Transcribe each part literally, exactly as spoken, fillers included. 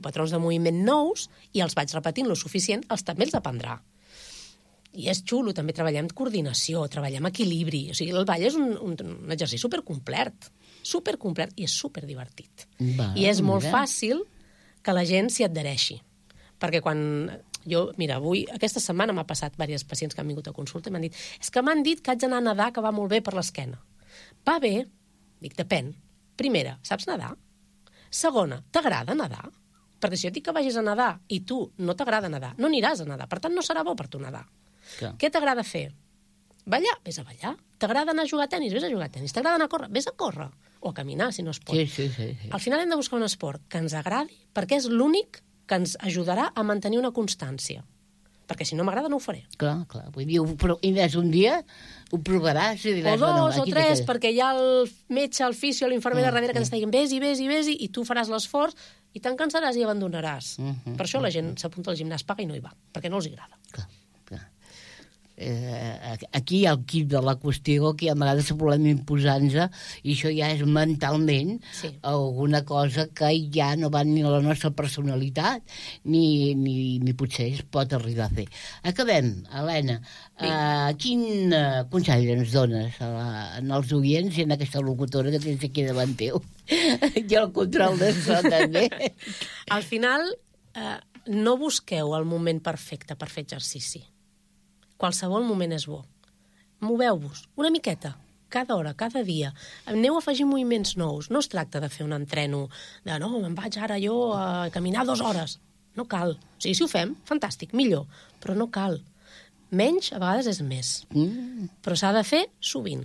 patrons de moviment nous i els vaig repetint lo suficient, els també els aprendrà. I és xulo, també treballem coordinació, treballem equilibri. O sigui, el ball és un, un, un exercici supercomplet, supercomplet i és superdivertit. Va, I és molt mira. fàcil que la gent s'hi adhereixi. Perquè quan... Jo, mira, avui, aquesta setmana m'ha passat diversos pacients que han vingut a consulta i m'han dit és que m'han dit que haig d'anar a nedar, que va molt bé per l'esquena. Va bé? Dic, depèn. Primera, saps nedar? Segona, t'agrada nedar? Perquè si jo et dic que vagis a nedar i tu no t'agrada nedar, no aniràs a nedar. Per tant, no serà bo per tu nedar. Clar. Què t'agrada fer? Ballar? Vés a ballar. T'agrada anar a jugar a tenis? Vés a jugar a tenis. T'agrada anar a córrer? Vés a córrer. O a caminar, si no es pot. Sí, sí, sí, sí. Al final hem de buscar un esport que ens agradi perquè és l'únic que ens ajudarà a mantenir una constància. Perquè si no m'agrada no ho faré. Clar, clar. Vull dir, però, i més un dia ho provaràs i diràs... O dos bueno, o tres, perquè hi ha el metge, el fisio, l'infermera mm, darrere que mm. t'està dient vés i vés i vés i tu faràs l'esforç i te'n cansaràs i abandonaràs. Mm -hmm, per això la gent s'apunta al gimnàs, paga i no hi va, perquè no els agrada. Clar, clar. Eh, aquí hi ha el quid de la qüestió que a vegades volem imposar-nos i això ja és mentalment sí. alguna cosa que ja no va ni a la nostra personalitat ni, ni, ni potser es pot arribar a fer. Acabem, Helena. Sí. Uh, quin uh, consell ens dones a la, als oients i en aquesta locutora que tens aquí davant teu? I el control de so també. Al final, uh, no busqueu el moment perfecte per fer exercici. Qualsevol moment és bo. Moveu-vos una miqueta, cada hora, cada dia. Aneu a afegir moviments nous. No es tracta de fer un entreno de no, me'n vaig ara jo a caminar dues hores. No cal. O sigui, si ho fem, fantàstic, millor. Però no cal. Menys, a vegades, és més. Mm. Però s'ha de fer sovint.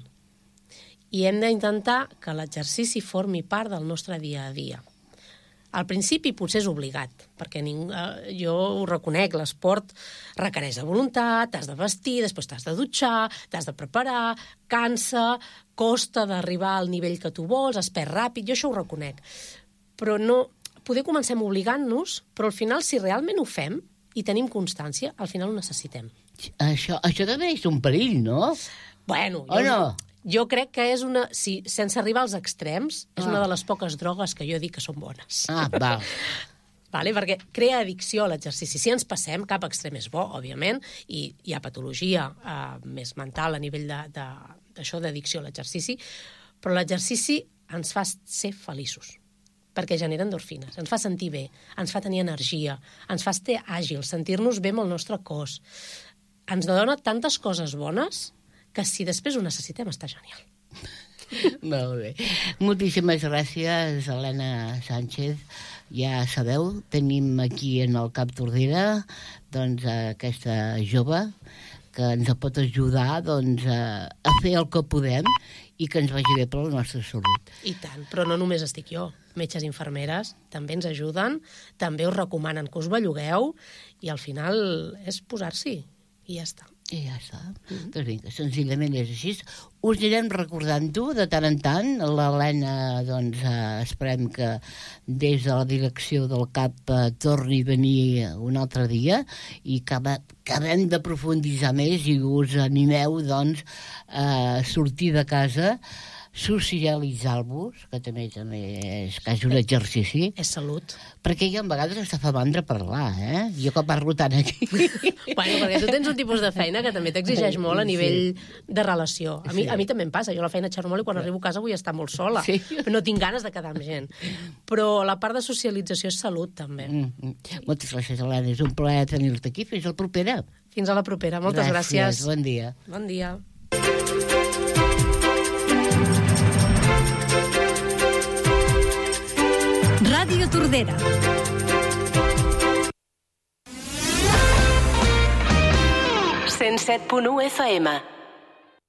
I hem d'intentar que l'exercici formi part del nostre dia a dia. Al principi potser és obligat, perquè ning... eh, jo ho reconec, l'esport requereix de voluntat, t'has de vestir, després t'has de dutxar, t'has de preparar, cansa, costa d'arribar al nivell que tu vols, es perd ràpid, jo això ho reconec. Però no... Poder comencem obligant-nos, però al final, si realment ho fem i tenim constància, al final ho necessitem. Això, això també és un perill, no? Bueno, o jo... no? Jo crec que és una... Si, sense arribar als extrems, és ah. una de les poques drogues que jo dic que són bones. Ah, val. Vale? Perquè crea addicció a l'exercici. Si ens passem, cap extrem és bo, òbviament, i hi ha patologia eh, més mental a nivell d'això d'addicció a l'exercici, però l'exercici ens fa ser feliços, perquè genera endorfines, ens fa sentir bé, ens fa tenir energia, ens fa estar àgils, sentir-nos bé amb el nostre cos. Ens dona tantes coses bones que si després ho necessitem està genial. Molt bé. Moltíssimes gràcies, Helena Sánchez. Ja sabeu, tenim aquí en el Cap Tordera doncs, aquesta jove que ens pot ajudar doncs, a fer el que podem i que ens vagi bé per la nostra salut. I tant, però no només estic jo. Metges i infermeres també ens ajuden, també us recomanen que us bellugueu i al final és posar-s'hi i ja està. I ja està. Mm-hmm. Doncs vinga, senzillament és així. Us anirem recordant-ho de tant en tant. L'Helena, doncs, eh, esperem que des de la direcció del CAP eh, torni a venir un altre dia i que acabem de profunditzar més i us animeu, doncs, a sortir de casa, socialitzar-vos, que també també és quasi un exercici. És salut. Perquè jo a vegades està fa mandra parlar, eh? Jo que parlo tant aquí. Bueno, perquè tu tens un tipus de feina que també t'exigeix molt a nivell sí. de relació. A mi, sí. a mi també em passa. Jo la feina xerro molt i quan arribo a casa vull estar molt sola. Sí. No tinc ganes de quedar amb gent. Però la part de socialització és salut, també. Mm. Moltes gràcies, Helena. És un plaer tenir-te aquí. Fins la propera. Fins a la propera. Moltes gràcies. Gràcies. Bon dia. Bon dia. Ràdio Tordera. cent set punt u F M.